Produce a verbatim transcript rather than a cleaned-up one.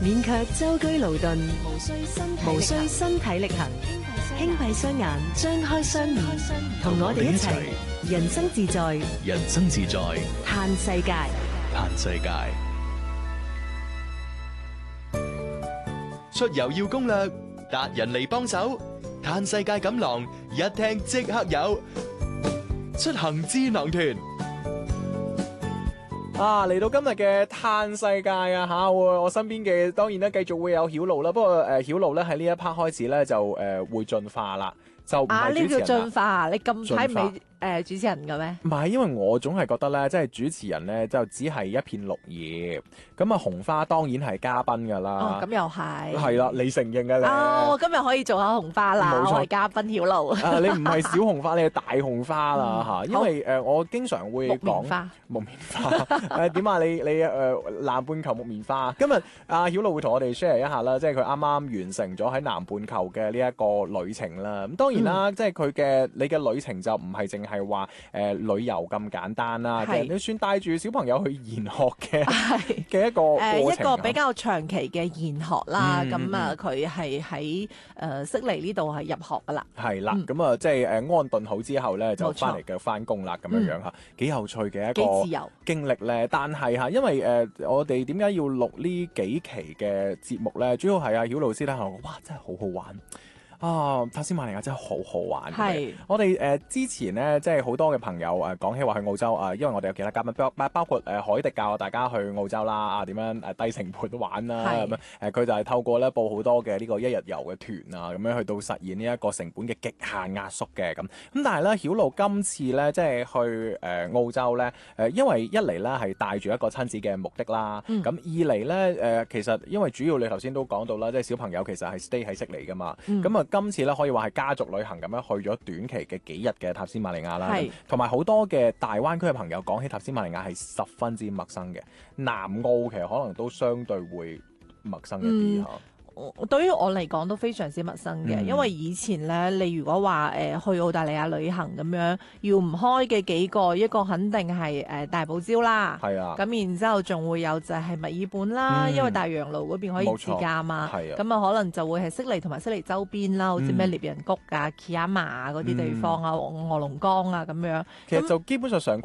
免卻舟車勞頓， 無需身體無需身體力行，輕閉雙眼，張開雙耳，同我哋一齊人生自在， 人生自在， 嘆世界， 嘆世界。出遊要攻略，達人嚟幫手，嘆世界錦囊一聽即刻有，出行智囊團。 啊，嚟到今日嘅嘆世界啊吓，我身邊嘅當然咧繼續會有曉露啦，不過誒曉露咧喺呢一 part 開始咧就誒、呃、會進化啦，就唔係主持人啦。啊，呢叫進化？你咁睇唔起誒主持人嘅咩？唔係，因為我總係覺得咧，即係主持人咧就只係一片綠葉，咁啊紅花當然係嘉賓噶啦。哦，咁又係。係啦，你承認嘅咧。哦，我今日可以做下紅花啦，冇錯，我係嘉賓曉露。啊，你唔係小紅花，你係大紅花啦吓，因為誒我經常會講木棉花。木棉花誒點啊？你你誒南半球木棉花。今日阿曉露會同我哋 share 一下啦，即係佢啱啱完成咗喺南半球嘅呢一個旅程啦。咁當然啦，即係佢嘅你嘅旅程就唔係淨係。係話誒旅遊咁簡單啦，你算帶住小朋友去研學嘅嘅一個誒、呃、一個比較長期嘅研學啦。咁、嗯、啊，佢係喺誒悉尼呢度係入學噶啦。係啦，咁、嗯、啊，即係誒安頓好之後咧，就翻嚟嘅翻工啦，咁樣樣吓，幾有趣嘅一個自由經歷咧。但係吓，因為誒、呃、我哋點解要錄呢幾期嘅節目咧？主要係阿曉老師咧，我哇真係好好玩。啊，塔斯馬尼亞真係好好玩。係，我哋誒、呃、之前咧，即係好多嘅朋友誒講、呃、起話去澳洲啊、呃，因為我哋有其他嘉賓，包包括誒、呃、海迪教大家去澳洲啦，啊點樣誒低成本玩啦咁樣，誒佢、呃、就係透過咧報好多嘅呢個一日遊嘅團啊，咁樣去到實現呢一個成本嘅極限壓縮嘅咁。咁但係咧，曉露今次咧即係去誒、呃、澳洲咧，誒、呃、因為一嚟咧係帶住一個親子嘅目的啦，咁、嗯、二嚟咧誒其實因為主要你頭先都講到啦，即係小朋友其實係 stay 喺悉尼噶嘛，咁、嗯、啊。今次咧可以話係家族旅行咁樣去咗短期嘅幾日嘅塔斯馬尼亞啦，同埋好多嘅大灣區嘅朋友講起塔斯馬尼亞係十分之陌生嘅，南澳其實可能都相對會陌生一啲嚇。嗯對於我嚟講都非常之陌生嘅、嗯，因為以前咧，你如果話誒、呃、去澳大利亞旅行咁樣，要唔開嘅幾個，一個肯定係誒、呃、大堡礁啦，係啊，咁然之後仲會有就係墨爾本啦、嗯，因為大洋路嗰邊可以自駕嘛，咁啊可能就會係悉尼同埋悉尼周邊啦，好似咩獵人谷啊、Kiama 嗰啲地方啊、臥龍崗啊咁樣，其實就基本上上